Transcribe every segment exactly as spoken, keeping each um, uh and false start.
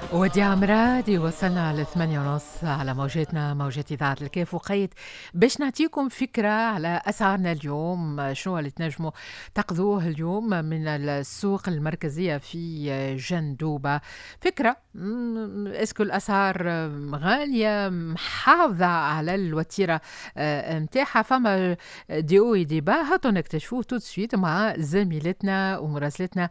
وديع مرادي وصلنا لثمانية ونص على موجتنا موجة إذاعة الكيف وقيت باش نعطيكم فكرة على أسعارنا اليوم. شنو اللي تنجموا تقضوه اليوم من السوق المركزية في جندوبة. فكرة اسكو الأسعار غالية محافظة على الوتيرة متاعها؟ فما دي او دي با هاتوا نكتشفوه تو سويت مع زميلتنا ومراسلتنا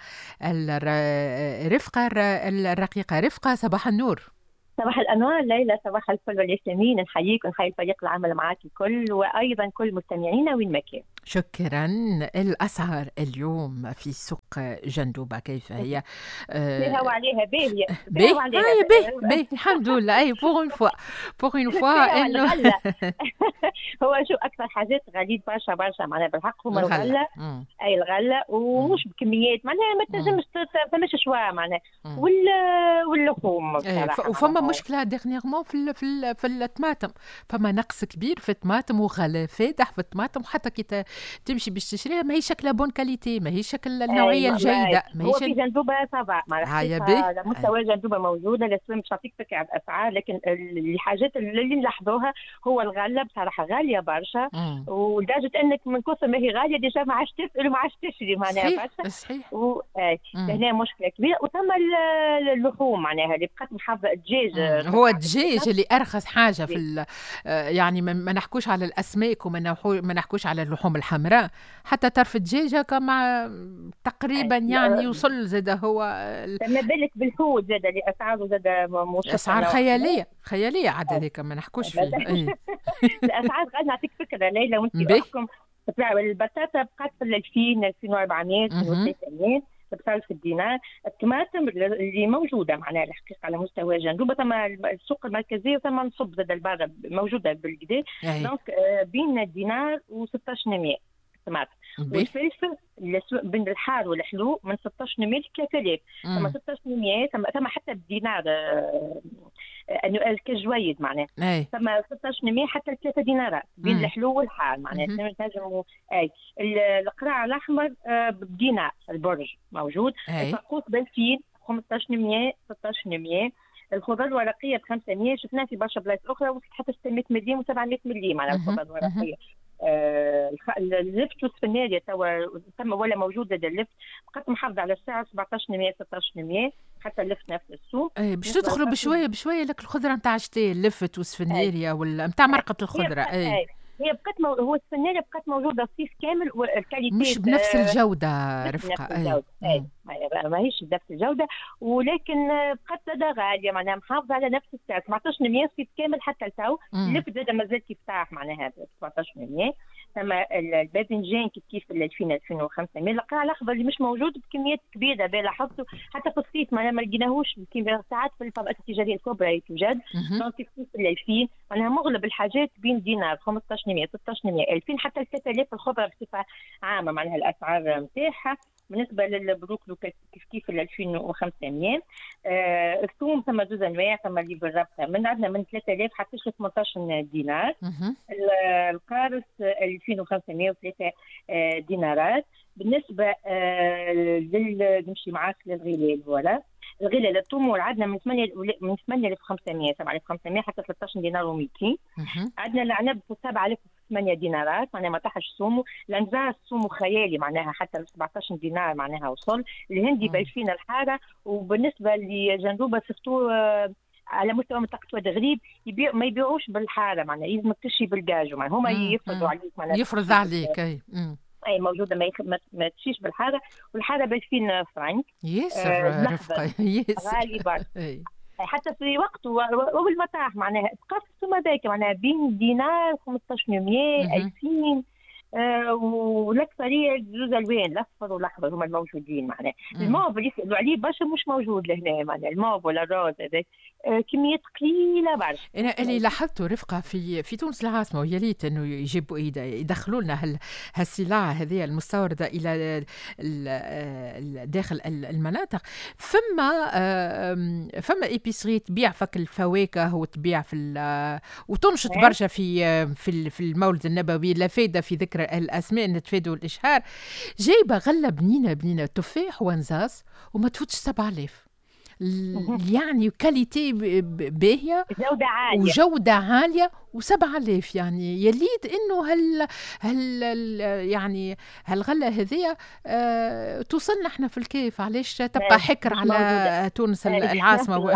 رفقة الرقيقة. رفقة صباح النور. صباح الأنوار ليلى، صباح الفل والياسمين. نحييك ونحيي فريق العمل معك الكل وأيضا كل مستمعينا وين ما كان. شكرا. الأسعار اليوم في سوق جندوبة كيف هي؟ فيها وعليها باهية باهي باهي باهي الحمد لله. أي بوغ اون فوا بوغ اون فوا إنه هو شو أكثر حاجات غاليين برشا برشا معناها بالحق هما الغلة. أي الغلة ومش بكميات معناها ما تنجمش فماش شوية معناها وال واللحوم. وفما مشكلة ديغنيغمون في في في الطماطم، فما نقص كبير في الطماطم وغلاء فادح في الطماطم، وحتى كي تمشي باش تشريها ما هي شكلها بون كاليتي، ما هي شكل النوعية الجيدة. ما هي هو في جندوبة صافا معناها مستوى جندوبة موجودة. لازم مش نعطيك فكرة على الأسعار، لكن الحاجات اللي نلاحظوها هو الغلة بصراحة غالية برشا، ولدرجة أنك من كثر ما هي غالية ديجا ما عادش تسأل وما عادش تشري معناها برشا. صحيح. هنا مشكلة كبيرة. وثم اللحوم معناها اللي بقت محافظة الدجاج. هو الدجاج اللي أرخص حاجة في يعني ما نحكوش على الأسماك وما ما نحكوش على اللحوم الحمراء، حتى طرف الدجاجة كما تقريبا يعني يوصل زاد هو. ما بالك بالحوت زاد اللي أسعاره زاد مش أسعار خيالية خيالية عاد هذيك ما نحكوش فيه. الأسعار غادي نعطيك فكرة ليلى وأنت معكم. البطاطا بقات في ألفين ألفين وأربعمية ألفين وثلاثمية بصرف الدينار. الطماطم اللي موجوده معناها الحقيقه على مستوى جندوبه، ثم السوق المركزيه ثم نصب زاد البارة موجوده بالكدا. دونك بين الدينار و16 مية الطماطم. والفلفل بين الحار والحلو من ستطاش مية ل ثلاثة آلاف. ثم ستطاش مية ثم ثم حتى بالدينار انه الكجويد معناها ثم ستطاش مية حتى ثلاثة دينارات بين الحلو والحار معناها تنجموا. اي القراع الاحمر بدينار البرج موجود. الفقوس ب ألفين خمسطاش مية ستطاش مية. الخضر الورقيه ب خمسمية. شفناها في برشا بلايص اخرى وصلت حتى ستمية مليم و700 مليم على الخضر الورقيه. آه اللفت والسفناريا توا ثم ولا موجود هذا اللفت بقت محافظه على السعر سبعطاش مية ستطاش مية حتى اللفت نفس السوق. اي باش تدخلوا بشويه بشويه لك الخضره نتاع شتي اللفت والسفناريا ولا نتاع مرقه الخضره. اي, أي. هي بقت مو... هو السفناريا بقت موجوده الصيف كامل والكاليتي مش بنفس الجوده رفقه. اي, أي. ما هيش بنفس الجوده، ولكن بقت زاده غاليه معناها محافظه على نفس السعر سبعطاش مية الصيف كامل حتى لتو. اللفت زاده مازال كيفتح معناها سبعطاش مية. ثم الباذنجان كيف كيف ألفين ألفين وخمسمية. القراع الاخضر اللي مش موجود بكميات كبيره بلا لاحظته حتى في الصيف ما ما لقيناهوش بكميات ساعات في الفضاءات التجاريه الكبرى توجد. دونك كيف كيف ألفين معناها مغلب الحاجات بين دينار خمسطاش مية ستطاش مية ألفين حتى ثلاثة آلاف. الخضره بصفه عامه معناها الاسعار نتاعها. بالنسبه للبروكلو كيف كيف ألفين وخمسمية. آه الثوم ثم جوز انواع، ثم اللي بالربطه من عندنا من ثلاثة آلاف حتى ثمانطاش دينار. القارص ألفين وخمسمية وثلاثة آه دينارات. بالنسبه آه لل نمشي معاك للغلال ولا الغلال التمور عندنا من ثمانية من ثمانية آلاف وخمسمية سبعة آلاف وخمسمية حتى ثلاثطاش دينار ومئتين. عندنا العنب سبعة آلاف وثمانية دينارات معناها ما طاحش سومو. الانزاع السومو خيالي معناها حتى سبعطاش دينار معناها وصل. الهندي ب ألفين الحاره. وبالنسبه لجندوبه سفتو على مستوى منطقه واد غريب يبيع ما يبيعوش بالحاره معناها لازم تشي بالجاج معناها هما يفرضوا عليك معناها يفرض عليك. اي اي موجوده ما, يخ... ما تشيش بالحاره. والحاره ب ألفين فرنك ياسر. آه رفقه ياسر غالي برشا حتى في وقته وبالمطاح معناها تقص ثم ذاك معناها بين دينار خمسطاش مية ألفين. آه والاكثريه جوز الوان الاصفر والاخضر هما الموجودين معناها. الموب اللي يسالوا عليه برشا مش موجود لهنا معناها الموب ولا الروز هذاك آه كميات قليله برشا. انا اللي لاحظته رفقه في في تونس العاصمه ويا ريت انه يجيبوا يدخلوا لنا هال هالسلع هذه المستورده الى داخل المناطق. فما فما ايبيسري تبيع فك الفواكه وتبيع في وتنشط برشا في في في المولد النبوي. لا فايده في ذكر الاسماء نتفادوا الاشهار. جايبه غله بنينه بنينه تفاح وانزاز وما تفوتش سبعة آلاف. يعني كاليتي باهيه، جوده عاليه وجوده عاليه وسبعة آلاف. يعني يليت انه هال هال يعني هالغله هذيا أه توصلنا احنا في الكيف. علاش تبقى حكر على موجودة. تونس العاصمه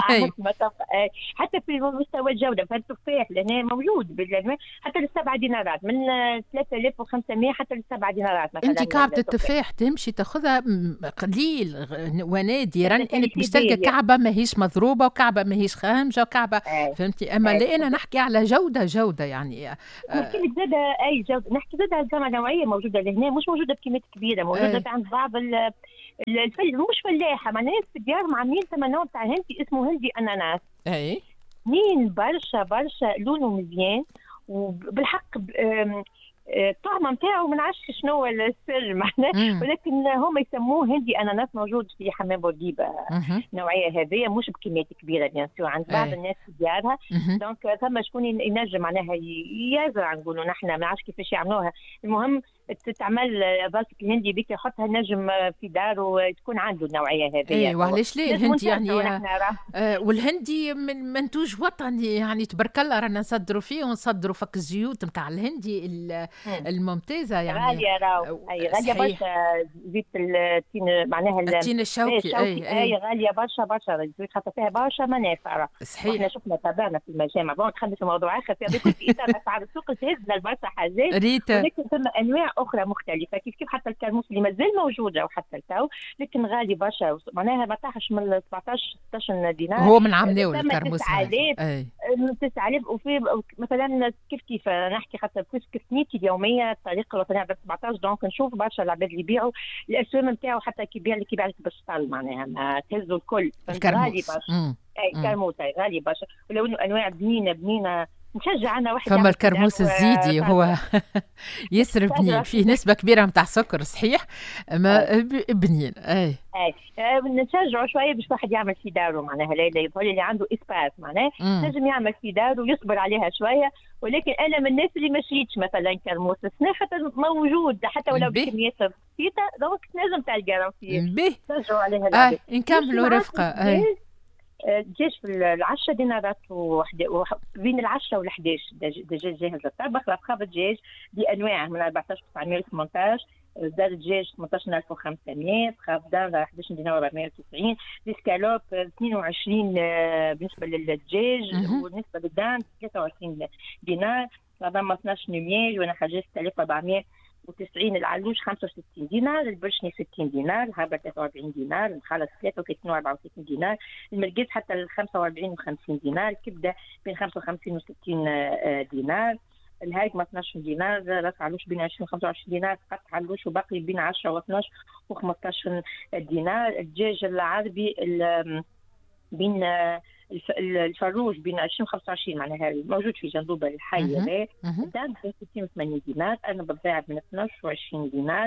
حتى في مستوى الجوده. فالتفاح لهنا موجود بالله حتى للسبعة دينارات، من ثلاثة آلاف وخمسمائة حتى للسبعة دينارات مثلا. انت كعبه التفاح تمشي تاخذها قليل ونادرا انك باش تلقى كعبه ماهيش مضروبه وكعبه ماهيش خامجه وكعبه آه. فهمتي. اما لقينا نحكي على جوده جوده يعني نحكي لك زاده اي جوده. نحكي زاده زعما نوعيه موجوده لهنا، مش موجوده بكميات كبيره، موجوده أي. عند بعض الفل مش فلاحه معناها في ديارهم عاملين ثمن نوع تاع هندي اسمه هندي اناناس. اي مين برشا برشا لونه مزيان وبالحق الطعم نتاعو ما نعرفش شنو هو السر معناه، ولكن هم يسموه هندي اناناس. موجود في حمام بورقيبه النوعيه هذه، مش بكميات كبيره بيان سور عند بعض أي. الناس في ديارها. دونك ثم شكون ينجم معناها يزرع، نقولوا نحن ما نعرفش كيفاش يعملوها. المهم تعمل باسك الهندي بيك يحطها النجم في داره وتكون عنده النوعيه هذه. اي وعلاش ليه الهندي يعني آه والهندي من منتوج وطني يعني تبارك الله، رانا نصدروا فيه ونصدروا فك الزيوت نتاع الهندي الممتازه يعني غاليه. راهو اي غاليه برشا زيت التين معناها التين الشوكي. اي اي غاليه برشا برشا الزيت خاطر فيها برشا منافع. صحيح. احنا شفنا تابعنا في المجامع بون تخلي في موضوع اخر في كل في اطار اسعار السوق تهزنا برشا حاجات ريتا. ولكن ثم انواع اخرى مختلفه كيف كيف حتى الكرموس اللي مازال موجوده وحتى التو، لكن غالي برشا معناها ما طاحش من سبعطاش ستطاش دينار. هو من عمناو الكرموس هذا تسعة آلاف. وفي مثلا كيف كيف نحكي خاطر كيف سنيتي اليوميه الطريقه الوطنيه عدد سبعطاش. دونك نشوف برشا العباد اللي يبيعوا الاسهم نتاعو حتى كي يبيع لك يبيع لك بالسطل معناها ما تهزوا الكل. غالي برشا. اي كرموس غالي برشا، ولو انه انواع بنينه بنينه نشجع انا واحد. فما الكرموس الزيدي هو ياسر بنين، فيه نسبة كبيرة متاع سكر صحيح ما بنين. اي اي نشجعه شوية باش واحد يعمل في داره معناها ليلى يظهر اللي عنده اسباس معناه نجم يعمل في داره ويصبر عليها شوية. ولكن انا من الناس اللي ما شريتش مثلا كرموس السنة حتى موجود حتى ولو بكميات بسيطة، دونك تنجم تلقى فيه نشجعوا عليها. اه نكملوا رفقة. اي الدجاج في العشرة دينارات وحدة بين العشرة والحداش دجاج جاهز للطبخ. ربخة الدجاج بأنواع من أربعطاش تسعمائة وثمانية عشر، زاد الدجاج ثمانية عشر ألف وخمسمائة، خفضان أحد عشر دينار وأربعمائة وتسعين، الاسكالوب اثنين وعشرين بالنسبة للدجاج وبالنسبة للدان ثلاثة وعشرين دينار، ربما اثني عشر نمياج وانا حاجات ستة آلاف وأربعمائة وتسعين، العلوش خمسة وستين دينار، البرشني ستين دينار، الهربة ثلاثة وأربعين دينار، المخلص ثلاثة وثلاثين وأربعة وثلاثين دينار، المرقيز حتى ال خمسة وأربعين وخمسين دينار، الكبدة بين خمسة وخمسين وستين دينار، الهايكمة اثني عشر دينار، راس علوش بين عشرين وخمسة وعشرين دينار، قطع علوش وباقي بين عشرة واثني عشر وخمسة عشر دينار، الدجاج العربي بين الفروج بين عشرين وخمسة وعشرين معناها موجود في جندوبة الحي هذا، الدان بين ستين وثمانين دينار، أنا بتباع من اثني عشر وعشرين دينار،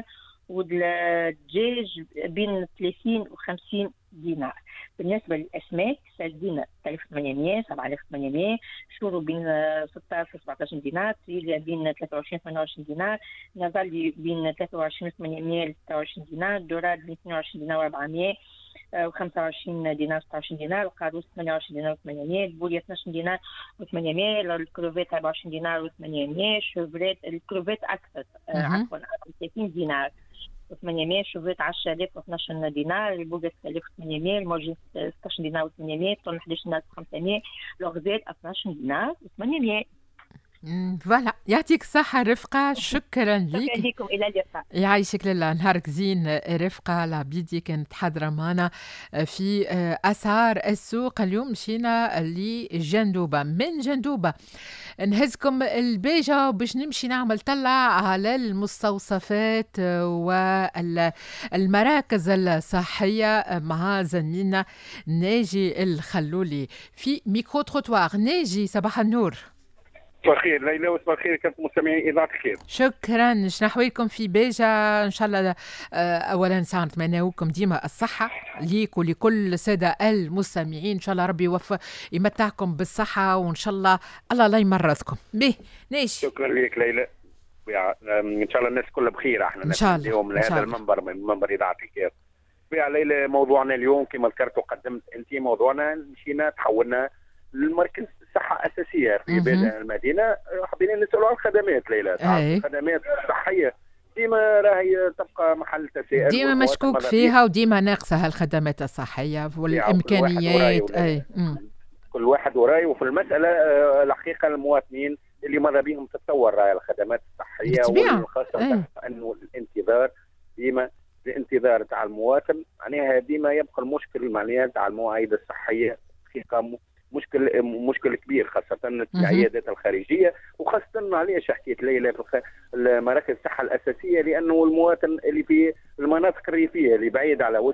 والدجاج بين ثلاثين وخمسين دينار. بالنسبة للأسماك سردين ثلاثة آلاف وثمانمائة سبعة آلاف وثمانمائة، شورو بين ستة عشر وسبعة عشر دينار، تريليا بين ثلاثة وعشرين وثمانية وعشرين دينار، نازالي بين ثلاثة وعشرين وثمانمائة ستة وعشرين دينار، دوراد بين اثنين وعشرين دينار وأربعمائة وخمسة وعشرين دينار ستة وعشرين دينار، القاروس ثمانية وعشرين دينار وثمانمائة، البوليا اثني عشر دينار وثمانمائة، الكروفيت أربعة وعشرين دينار وثمانمائة، شوفريت الكروفيت أكثر عفوا ثلاثين دينار وثمانمائة، شوفريت عشرة آلاف واثني عشر دينار، البوغا ستة آلاف وثمانمائة، الموجين ستة عشر دينار وثمانمائة، طن أحد عشر ألف وخمسمائة، الغزال اثني عشر دينار وثمانمائة. فوالا يعطيك الصحة رفقة، شكرا لك. شكرا لكم، إلى اللقاء. يعيشك لله، نهارك زين رفقة العبيدي كانت حاضرة معنا في أسعار السوق. اليوم مشينا لجندوبة، من جندوبة نهزكم البيجة باش نمشي نعمل طلع على المستوصفات والمراكز الصحية مع زميلنا ناجي الخلولي في ميكرو تروتوار. ناجي صباح النور. صباح الخير ليلى وصباح الخير كانت مستمعين إذاعة الخير. شكرا. شنو أحوالكم في بيجا؟ إن شاء الله أولا ساعة نتمنى لكم ديما الصحة ليك ولكل السادة المستمعين، إن شاء الله ربي يوفق يمتعكم بالصحة وإن شاء الله الله لا يمرضكم به. نيش. شكرا لك ليلى، إن شاء الله الناس كلها بخير. احنا إن شاء الله اليوم لهذا المنبر من منبر إذاعة الخير بالطبيعه ليلى موضوعنا اليوم كما ذكرت وقدمت انت موضوعنا مشينا تحولنا للمركز صحه اساسيه في بلاد المدينه. حبينا نسالوا على الخدمات ليلى. الخدمات الصحيه ديما راهي تبقى محل تساؤل، ديما مشكوك فيها وديما ناقصه هالخدمات الصحيه والامكانيات. اي كل واحد وراي. وفي المساله الحقيقه المواطنين اللي ماذا بهم تتطور راهي الخدمات الصحيه، والخاصه انه الانتظار ديما الانتظار تاع المواطن معناها ديما يبقى المشكل معناها تاع المواعيد الصحيه حقيقه مشكل مشكل كبير، خاصه في العيادات الخارجيه، وخاصه علاش حكيت ليلى في مراكز الصحه الاساسيه، لانه المواطن اللي في المناطق الريفيه اللي بعيد على